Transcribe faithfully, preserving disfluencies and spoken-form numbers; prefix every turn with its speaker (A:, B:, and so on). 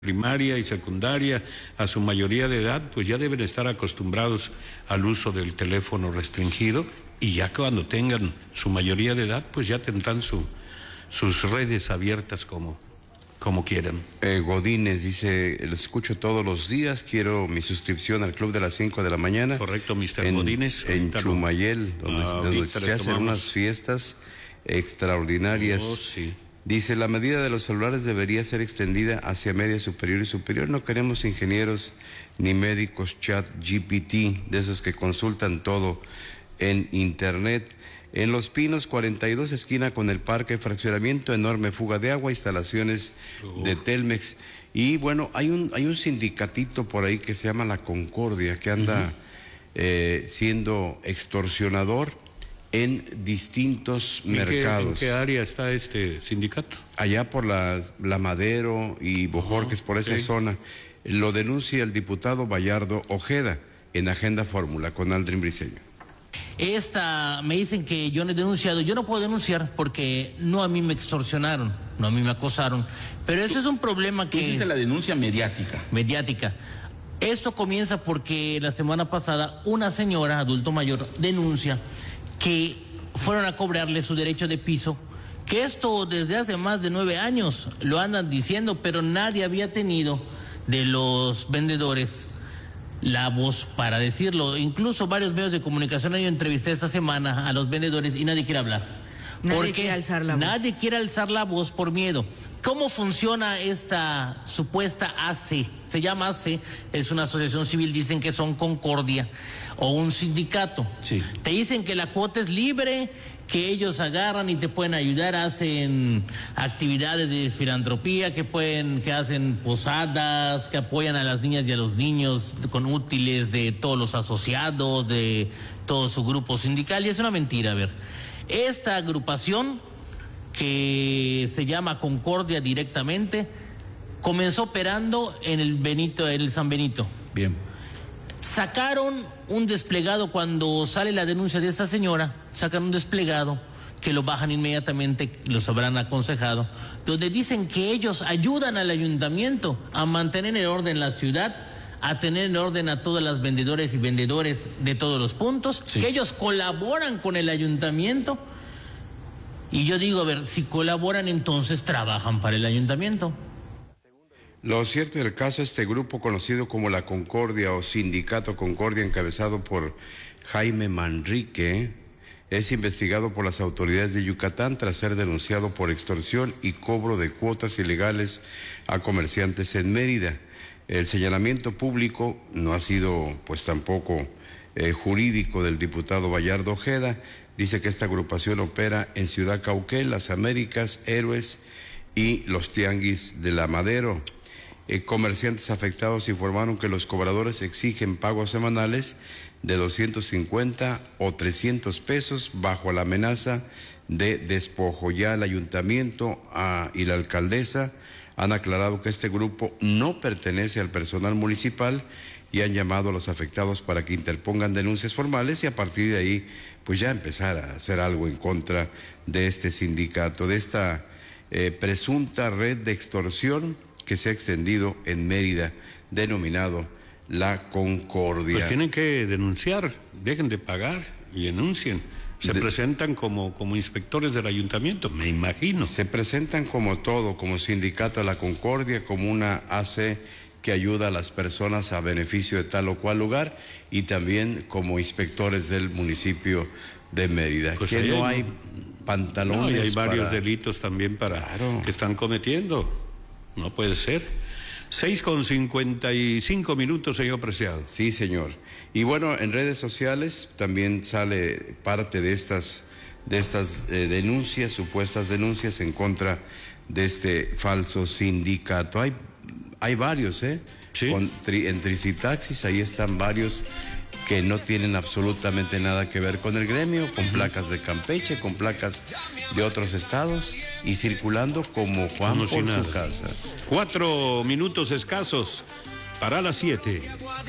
A: primaria y secundaria, a su mayoría de edad, pues ya deben estar acostumbrados al uso del teléfono restringido, y ya cuando tengan su mayoría de edad, pues ya tendrán su, sus redes abiertas como, como quieran.
B: Eh, Godínez dice, lo escucho todos los días, quiero mi suscripción al club de las cinco de la mañana.
A: Correcto, mister
B: En,
A: Godínez.
B: en Chumayel, donde,
A: ah,
B: donde se hacen unas fiestas extraordinarias.
A: Oh, sí.
B: Dice, la medida de los celulares debería ser extendida hacia media superior y superior. No queremos ingenieros ni médicos chat G P T, de esos que consultan todo en internet. En Los Pinos, cuarenta y dos, esquina con el parque, fraccionamiento, enorme fuga de agua, instalaciones uh. de Telmex. Y bueno, hay un, hay un sindicatito por ahí que se llama La Concordia, que anda uh-huh. eh, siendo extorsionador en distintos
A: ¿En
B: mercados.
A: Qué, ¿En qué área está este sindicato?
B: Allá por la, la Madero y Bojorques, oh, por esa okay. zona. Lo denuncia el diputado Bayardo Ojeda en Agenda Fórmula con Aldrin Briceño.
C: Esta, me dicen que yo no he denunciado. Yo no puedo denunciar porque no a mí me extorsionaron, no a mí me acosaron. Pero eso es un problema que...
D: Tú hiciste la denuncia mediática.
C: Mediática. Esto comienza porque la semana pasada una señora, adulto mayor, denuncia que fueron a cobrarle su derecho de piso, que esto desde hace más de nueve años lo andan diciendo, pero nadie había tenido de los vendedores la voz para decirlo. Incluso varios medios de comunicación, yo entrevisté esta semana a los vendedores y nadie quiere hablar.
E: Nadie
C: porque
E: quiere alzar la voz.
C: Nadie quiere alzar la voz por miedo. ¿Cómo funciona esta supuesta A C? Se llama A C, es una asociación civil, dicen que son Concordia o un sindicato.
D: Sí.
C: Te dicen que la cuota es libre, que ellos agarran y te pueden ayudar, hacen actividades de filantropía, que pueden, que hacen posadas, que apoyan a las niñas y a los niños con útiles de todos los asociados, de todo su grupo sindical, y es una mentira. A ver, esta agrupación que se llama Concordia directamente comenzó operando en el Benito, el San Benito.
D: Bien.
C: Sacaron un desplegado cuando sale la denuncia de esa señora, sacan un desplegado que lo bajan inmediatamente, los habrán aconsejado, donde dicen que ellos ayudan al ayuntamiento a mantener en orden la ciudad, a tener en orden a todas las vendedores y vendedores de todos los puntos, sí. que ellos colaboran con el ayuntamiento. Y yo digo, a ver, si colaboran, entonces trabajan para el ayuntamiento.
B: Lo cierto del caso, este grupo conocido como la Concordia o Sindicato Concordia, encabezado por Jaime Manrique, es investigado por las autoridades de Yucatán tras ser denunciado por extorsión y cobro de cuotas ilegales a comerciantes en Mérida. El señalamiento público no ha sido, pues tampoco eh, jurídico, del diputado Bayardo Ojeda. Dice que esta agrupación opera en Ciudad Cauquel, Las Américas, Héroes y los Tianguis de la Madero. Eh, comerciantes afectados informaron que los cobradores exigen pagos semanales de doscientos cincuenta o trescientos pesos bajo la amenaza de despojo. Ya el ayuntamiento ah, y la alcaldesa han aclarado que este grupo no pertenece al personal municipal y han llamado a los afectados para que interpongan denuncias formales y a partir de ahí pues ya empezar a hacer algo en contra de este sindicato, de esta eh, presunta red de extorsión que se ha extendido en Mérida, denominado La Concordia.
A: Pues tienen que denunciar, dejen de pagar y denuncien. Se de... presentan como, como inspectores del ayuntamiento, me imagino.
B: Se presentan como todo, como sindicato a La Concordia, como una A C que ayuda a las personas a beneficio de tal o cual lugar, y también como inspectores del municipio de Mérida.
A: Pues
B: que no
A: hay,
B: hay pantalones.
A: No, y hay varios
B: para...
A: delitos también para
B: claro.
A: que están cometiendo. No puede ser. Seis con cincuenta y cinco minutos, señor Preciado.
B: Sí, señor. Y bueno, en redes sociales también sale parte de estas, de estas eh, denuncias, supuestas denuncias en contra de este falso sindicato. Hay, hay varios, ¿eh?
A: Sí.
B: Con, tri, en Tricitaxis, ahí están varios que no tienen absolutamente nada que ver con el gremio, con placas de Campeche, con placas de otros estados y circulando como Juan como por si su casa.
A: Cuatro minutos escasos para las siete.